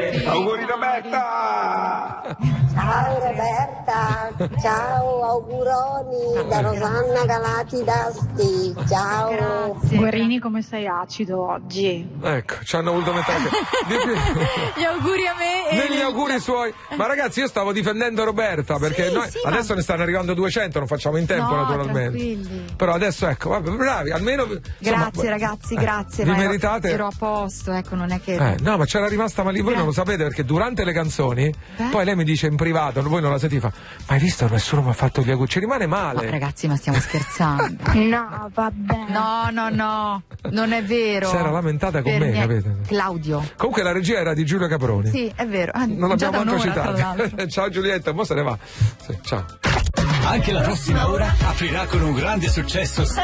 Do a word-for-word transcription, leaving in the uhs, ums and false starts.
auguri. Auguri Roberta. Ciao Roberta, ciao, auguroni da Rosanna Galati d'Asti, ciao. Grazie. Guerrini, come sei acido oggi? Ecco, ci hanno voluto mettere gli auguri a me e negli auguri suoi. Ma ragazzi, io stavo difendendo Roberta perché sì, noi sì, adesso ma... ne stanno arrivando duecento, non facciamo in tempo no, naturalmente. Tranquilli. Però adesso ecco, vabbè, bravi, almeno insomma, grazie ragazzi, eh, grazie. Vi ma meritate. Ero, ero a posto, ecco, non è che eh, no, ma c'era rimasta male, voi non lo sapete perché durante le canzoni eh? poi lei mi dice in privato, voi non la sentite, fa: ma hai visto, nessuno mi ha fatto gli auguri, ci rimane male. Ma ragazzi, ma stiamo scherzando? No, vabbè. No, no, no, non è vero. Si era lamentata con per me, niente. capite? Claudio. Comunque la regia era di Giulio Caproni. Sì, è vero. Ah, non già l'abbiamo da manco un'ora, tra citata. l'altro. Ciao Giulietta, mo se ne va. Sì, ciao. Anche la prossima ora aprirà con un grande successo.